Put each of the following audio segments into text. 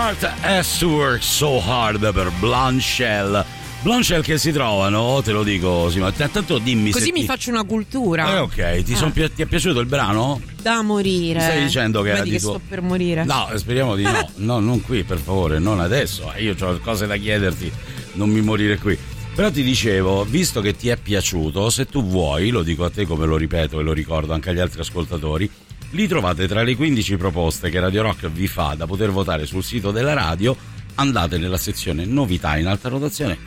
Heart has to work so hard per Blondshell che si trovano, te lo dico, sì, ma tanto dimmi così se mi faccio una cultura. Ok, ti è piaciuto il brano? Da morire. Mi stai dicendo che vedi che sto per morire? No, speriamo di no. No, non qui, per favore, non adesso. Io ho cose da chiederti, non mi morire qui. Però ti dicevo, visto che ti è piaciuto, se tu vuoi, lo dico a te come lo ripeto e lo ricordo anche agli altri ascoltatori, li trovate tra le 15 proposte che Radio Rock vi fa da poter votare sul sito della radio. Andate nella sezione novità in alta rotazione,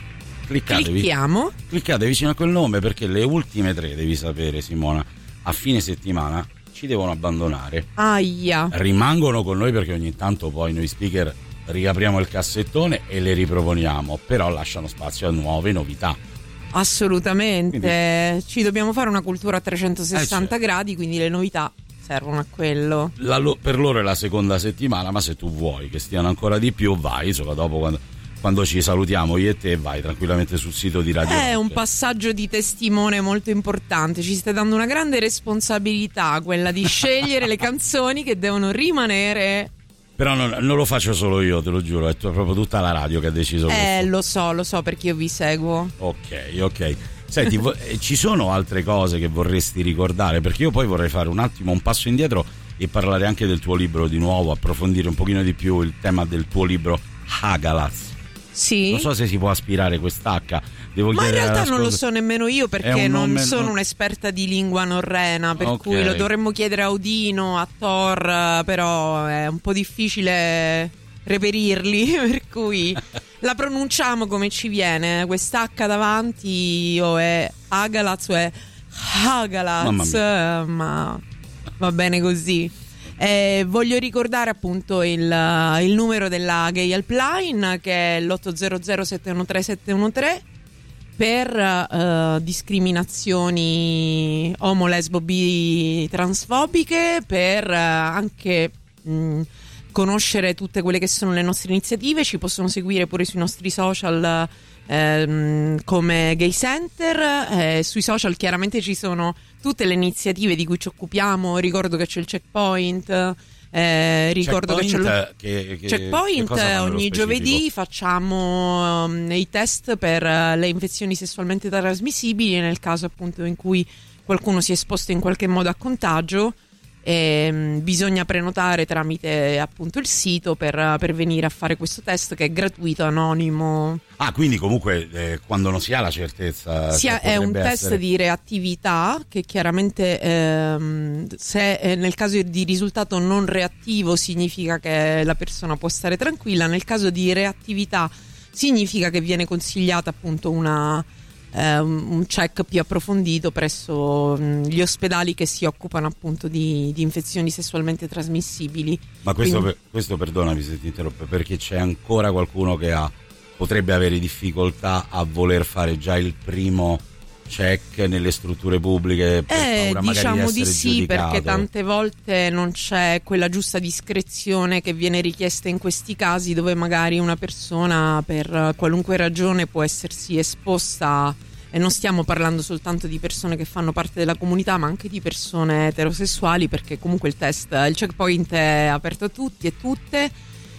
cliccate vicino a quel nome, perché le ultime 3, devi sapere, Simona, a fine settimana ci devono abbandonare. Aia. Rimangono con noi perché ogni tanto poi noi speaker riapriamo il cassettone e le riproponiamo, però lasciano spazio a nuove novità. Assolutamente. Quindi, ci dobbiamo fare una cultura a 360 gradi, quindi le novità servono a quello. Per loro è la seconda settimana, ma se tu vuoi che stiano ancora di più, vai, insomma, dopo quando ci salutiamo io e te, vai tranquillamente sul sito di Radio Rock. È un passaggio di testimone molto importante, ci stai dando una grande responsabilità, quella di scegliere le canzoni che devono rimanere. Però non lo faccio solo io, te lo giuro, è proprio tutta la radio che ha deciso questo. Lo so perché io vi seguo. Ok. Senti, ci sono altre cose che vorresti ricordare? Perché io poi vorrei fare un attimo un passo indietro e parlare anche del tuo libro di nuovo, approfondire un pochino di più il tema del tuo libro Hagalaz. Sì. Non so se si può aspirare quest'H. Ma in realtà non lo so nemmeno io, perché non sono un'esperta di lingua norrena, per cui lo dovremmo chiedere a Odino, a Thor, però è un po' difficile reperirli, per cui la pronunciamo come ci viene. Quest'H davanti o è Hagalaz o è Hagalaz, ma va bene così. Voglio ricordare appunto il numero della Gay Helpline, che è l'800 713 713 per discriminazioni homo, lesbo, bi, transfobiche, per anche conoscere tutte quelle che sono le nostre iniziative. Ci possono seguire pure sui nostri social come Gay Center, sui social chiaramente ci sono tutte le iniziative di cui ci occupiamo. Ricordo che c'è il checkpoint, ricordo che c'è lo checkpoint. Ogni giovedì facciamo i test per le infezioni sessualmente trasmissibili, nel caso appunto in cui qualcuno si è esposto in qualche modo a contagio. Bisogna prenotare tramite appunto il sito per venire a fare questo test, che è gratuito, anonimo. Quindi comunque quando non si ha la certezza è un test di reattività che chiaramente se nel caso di risultato non reattivo significa che la persona può stare tranquilla, nel caso di reattività significa che viene consigliata appunto un check più approfondito presso gli ospedali che si occupano appunto di infezioni sessualmente trasmissibili. Ma questo perdonami se ti interrompo, perché c'è ancora qualcuno che potrebbe avere difficoltà a voler fare già il primo check nelle strutture pubbliche per paura magari diciamo di essere di sì, giudicato. perché tante volte non c'è quella giusta discrezione che viene richiesta in questi casi, dove magari una persona per qualunque ragione può essersi esposta, e non stiamo parlando soltanto di persone che fanno parte della comunità, ma anche di persone eterosessuali, perché comunque il checkpoint è aperto a tutti e tutte,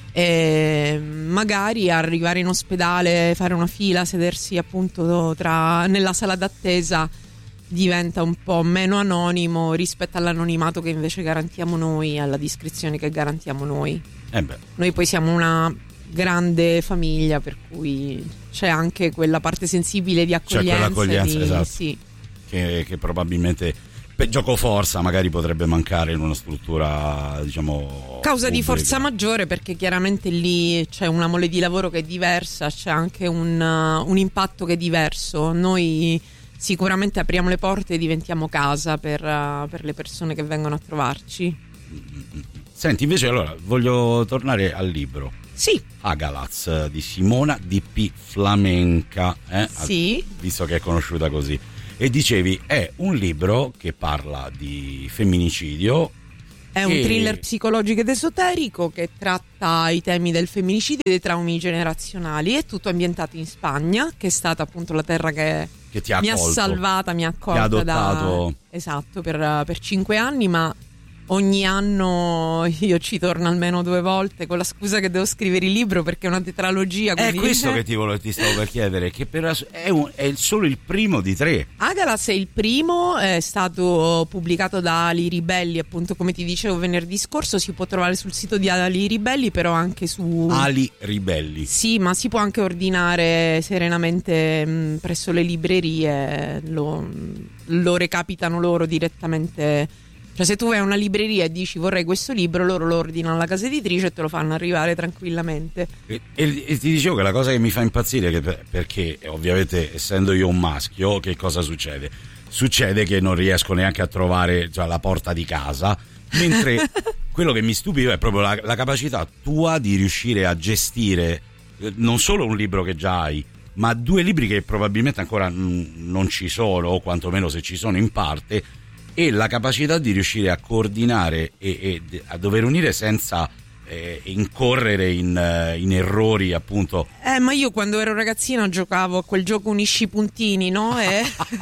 e magari arrivare in ospedale, fare una fila, sedersi appunto nella sala d'attesa diventa un po' meno anonimo rispetto all'anonimato che invece garantiamo noi, alla discrezione che garantiamo noi. Noi poi siamo una grande famiglia, per cui c'è anche quella parte sensibile di accoglienza, c'è quell'accoglienza, esatto, sì, che probabilmente per giocoforza magari potrebbe mancare in una struttura, diciamo, causa pubblica. Di forza maggiore, perché chiaramente lì c'è una mole di lavoro che è diversa, c'è anche un impatto che è diverso. Noi sicuramente apriamo le porte e diventiamo casa per le persone che vengono a trovarci. Senti, invece allora voglio tornare al libro. Sì. Hagalaz di Simona D.P. Flamenca, sì, visto che è conosciuta così. E dicevi, è un libro che parla di femminicidio. È un thriller psicologico ed esoterico che tratta i temi del femminicidio e dei traumi generazionali. È tutto ambientato in Spagna, che è stata appunto la terra che ti ha mi ha salvata, mi ha accolta adottato. Esatto, per 5 anni, ma ogni anno io ci torno almeno 2 volte con la scusa che devo scrivere il libro perché è una tetralogia. È questo che ti stavo per chiedere, che è solo il primo di 3. Agalas è il primo, è stato pubblicato da Ali Ribelli, appunto come ti dicevo venerdì scorso, si può trovare sul sito di Ali Ribelli, però anche su Ali Ribelli. Sì, ma si può anche ordinare serenamente presso le librerie, lo recapitano loro direttamente. Cioè se tu vai a una libreria e dici vorrei questo libro, loro lo ordinano alla casa editrice e te lo fanno arrivare tranquillamente. E ti dicevo che la cosa che mi fa impazzire è che perché ovviamente essendo io un maschio, che cosa succede? Succede che non riesco neanche a trovare la porta di casa, mentre quello che mi stupiva è proprio la capacità tua di riuscire a gestire non solo un libro che già hai, ma 2 libri che probabilmente ancora non ci sono, o quantomeno se ci sono in parte, e la capacità di riuscire a coordinare e a dover unire senza incorrere in errori, appunto. Ma io quando ero ragazzina giocavo a quel gioco unisci i puntini, no? E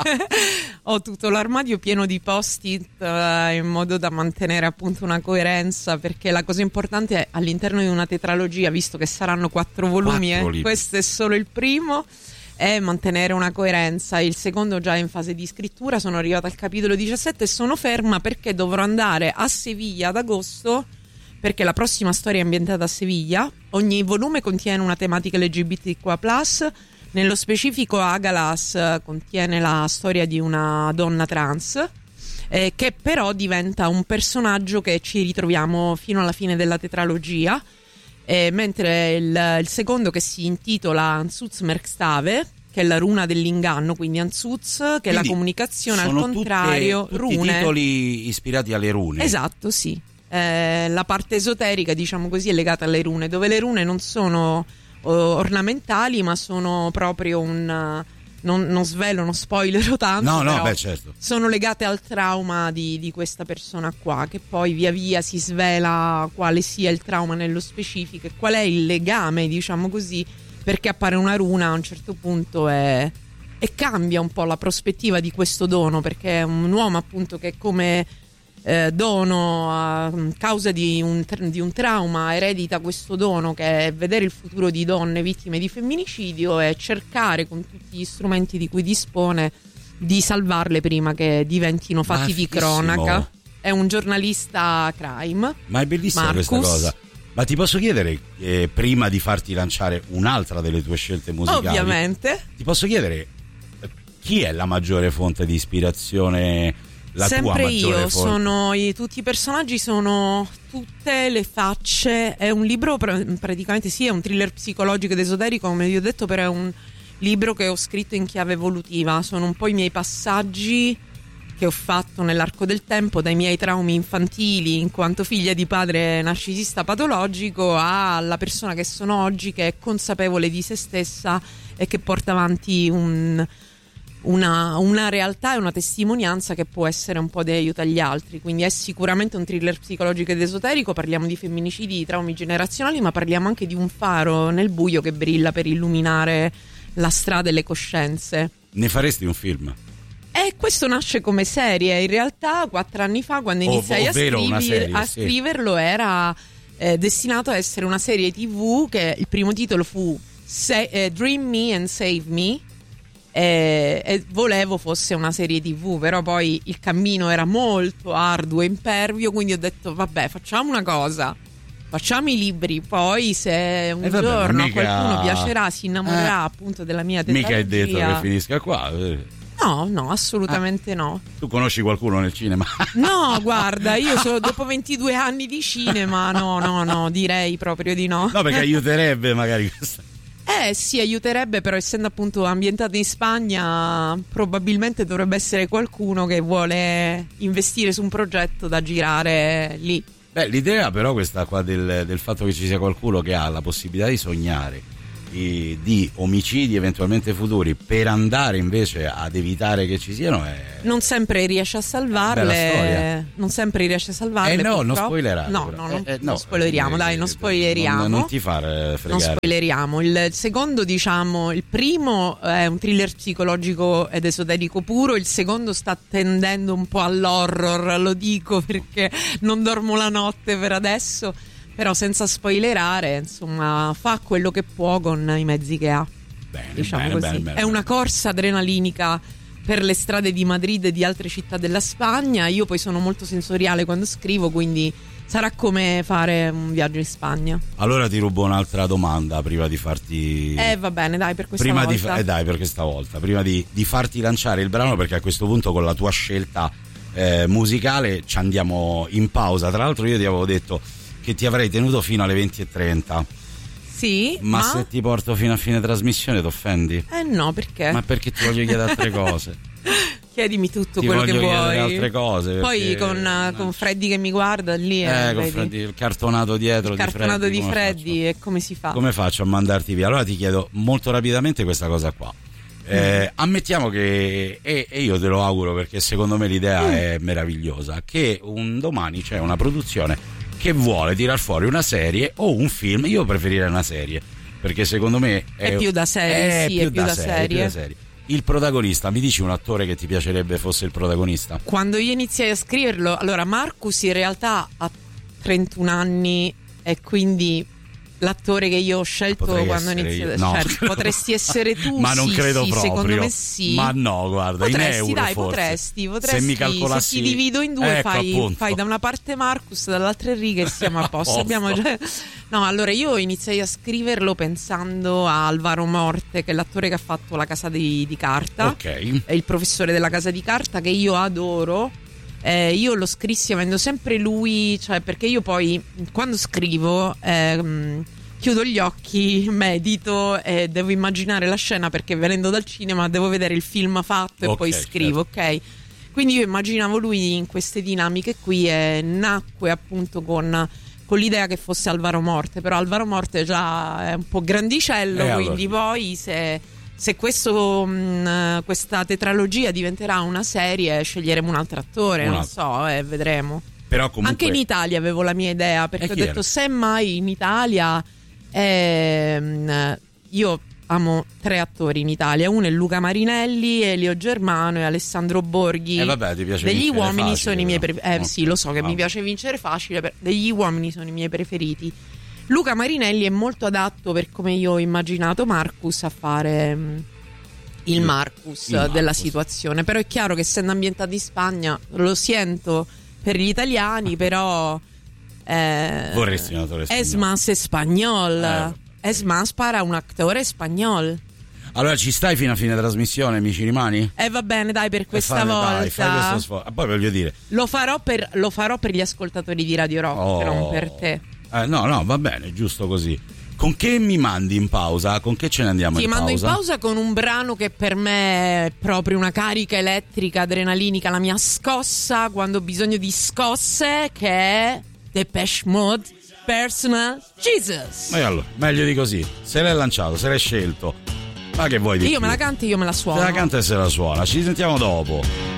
ho tutto l'armadio pieno di post-it in modo da mantenere appunto una coerenza, perché la cosa importante è all'interno di una tetralogia, visto che saranno 4 volumi, questo è solo il primo, è mantenere una coerenza. Il secondo già è in fase di scrittura, sono arrivata al capitolo 17 e sono ferma perché dovrò andare a Seviglia ad agosto, perché la prossima storia è ambientata a Seviglia. Ogni volume contiene una tematica LGBTQA+, nello specifico Agalas contiene la storia di una donna trans che però diventa un personaggio che ci ritroviamo fino alla fine della tetralogia. Mentre il secondo, che si intitola Ansuz Merkstave, che è la runa dell'inganno, quindi Ansuz, che è la comunicazione al contrario, tutti rune. Titoli ispirati alle rune. Esatto, sì. La parte esoterica, diciamo così, è legata alle rune, dove le rune non sono ornamentali, ma sono proprio non svelo, non spoilerò tanto. No, beh, certo. Sono legate al trauma di questa persona qua, che poi via via si svela quale sia il trauma nello specifico e qual è il legame, diciamo così, perché appare una runa a un certo punto e cambia un po' la prospettiva di questo dono, perché è un uomo appunto che come dono a causa di un trauma eredita questo dono, che è vedere il futuro di donne vittime di femminicidio e cercare con tutti gli strumenti di cui dispone di salvarle prima che diventino fatti di cronaca. È un giornalista crime. Ma è bellissima Marcus. Questa cosa. Ma ti posso chiedere, prima di farti lanciare un'altra delle tue scelte musicali, ovviamente, ti posso chiedere chi è la maggiore fonte di ispirazione? La sempre tua maggiore io fonte? tutti i personaggi sono tutte le facce. È un libro praticamente, sì, è un thriller psicologico ed esoterico, come vi ho detto, però è un libro che ho scritto in chiave evolutiva. Sono un po' i miei passaggi che ho fatto nell'arco del tempo, dai miei traumi infantili in quanto figlia di padre narcisista patologico alla persona che sono oggi, che è consapevole di se stessa e che porta avanti una realtà e una testimonianza che può essere un po' di aiuto agli altri. Quindi è sicuramente un thriller psicologico ed esoterico, parliamo di femminicidi, di traumi generazionali, ma parliamo anche di un faro nel buio che brilla per illuminare la strada e le coscienze. Ne faresti un film? Questo nasce come serie, in realtà 4 anni fa, quando iniziai a scriverlo, era destinato a essere una serie TV, che il primo titolo fu Dream Me and Save Me, e volevo fosse una serie TV, però poi il cammino era molto arduo e impervio, quindi ho detto vabbè, facciamo una cosa, facciamo i libri, poi se un giorno a qualcuno piacerà, si innamorerà appunto della mia tetralogia. Mica è detto che finisca qua. No, assolutamente no. Tu conosci qualcuno nel cinema? No, guarda, io dopo 22 anni di cinema, no, direi proprio di no. No, perché aiuterebbe magari questa. Sì, aiuterebbe, però essendo appunto ambientato in Spagna probabilmente dovrebbe essere qualcuno che vuole investire su un progetto da girare lì. Beh, l'idea però questa qua del fatto che ci sia qualcuno che ha la possibilità di sognare di omicidi eventualmente futuri per andare invece ad evitare che ci siano non sempre riesce a salvarle. Non sempre riesce a salvarle. No, purtroppo. non spoilerare. Non spoileriamo, dai, non spoileriamo. Non ti fare fregare. Non spoileriamo. Il secondo, diciamo, il primo è un thriller psicologico ed esoterico puro, il secondo sta tendendo un po' all'horror, lo dico perché non dormo la notte per adesso. Però senza spoilerare, insomma, fa quello che può con i mezzi che ha. Diciamo così. È una corsa adrenalinica per le strade di Madrid e di altre città della Spagna. Io poi sono molto sensoriale quando scrivo, quindi sarà come fare un viaggio in Spagna. Allora ti rubo un'altra domanda prima di farti... va bene, dai, per questa volta. Dai, per questa volta. Prima di farti lanciare il brano, perché a questo punto con la tua scelta musicale ci andiamo in pausa. Tra l'altro io ti avevo detto che ti avrei tenuto fino alle 20:30. Sì, ma se ti porto fino a fine trasmissione ti offendi? No, perché? Ma perché ti voglio chiedere altre cose. Chiedimi tutto quello che vuoi. Altre cose. Poi con Freddy che mi guarda lì. Con Freddy, il cartonato dietro. Il cartonato di Freddy, e come si fa? Come faccio a mandarti via? Allora ti chiedo molto rapidamente questa cosa qua. Ammettiamo che, e io te lo auguro perché secondo me l'idea è meravigliosa, che un domani c'è una produzione che vuole tirar fuori una serie o un film. Io preferirei una serie perché secondo me è più da serie. È più da serie. Il protagonista, mi dici un attore che ti piacerebbe fosse il protagonista? Quando io iniziai a scriverlo, allora Marcus in realtà ha 31 anni e quindi l'attore che io ho scelto quando iniziai, certo, potresti essere tu. Ma non credo proprio. Secondo me sì. Ma no, guarda, potresti, in euro dai, forse. Potresti. Se mi calcolassi, se ti divido in due, ecco, fai da una parte Marcus, dall'altra Enrique e siamo a posto. No, allora io iniziai a scriverlo pensando a Alvaro Morte, che è l'attore che ha fatto La Casa di Carta. Ok. È il professore della Casa di Carta, che io adoro. Io lo scrissi avendo sempre lui, cioè perché io poi quando scrivo chiudo gli occhi, medito e devo immaginare la scena, perché venendo dal cinema devo vedere il film fatto e poi scrivo, certo. Ok? Quindi io immaginavo lui in queste dinamiche qui e nacque appunto con l'idea che fosse Alvaro Morte, però Alvaro Morte già è un po' grandicello, quindi allora, poi se questa tetralogia diventerà una serie sceglieremo un altro attore, non so, vedremo. Però comunque... Anche in Italia avevo la mia idea, perché ho detto semmai in Italia io amo 3 attori in Italia, uno è Luca Marinelli, Elio Germano e Alessandro Borghi. Vabbè, ti piace Degli Uomini facile, sono i miei preferiti. Sì, lo so che mi piace vincere facile, Degli Uomini sono i miei preferiti. Luca Marinelli è molto adatto, per come io ho immaginato Marcus, a fare il Marcus della situazione. Però è chiaro che essendo ambientato in Spagna lo sento per gli italiani, però vorresti un attore spagnolo. Es más español. Es más para un actore spagnolo. Allora ci stai fino a fine trasmissione, mi ci rimani? Va bene, dai, per questa volta. Dai, fai questo sforzo. Poi voglio dire, lo farò per gli ascoltatori di Radio Rock, non per te. No, va bene, giusto così. Con che mi mandi in pausa? Con che ce ne andiamo in pausa? Ti mando in pausa con un brano che per me è proprio una carica elettrica, adrenalinica, la mia scossa quando ho bisogno di scosse, che è Depeche Mode, Personal Jesus. E allora, meglio di così. Se l'hai lanciato, se l'hai scelto, ma che vuoi di più? Io me la canto e io me la suono. Se la canta e se la suona. Ci sentiamo dopo.